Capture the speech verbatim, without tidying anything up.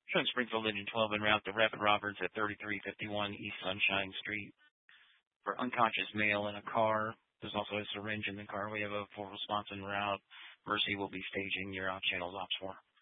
Showing Springfield Engine twelve en route to Rapid Roberts at thirty-three fifty-one East Sunshine Street for unconscious male in a car. There's also a syringe in the car. We have a full response en route. Mercy will be staging your out channels ops for.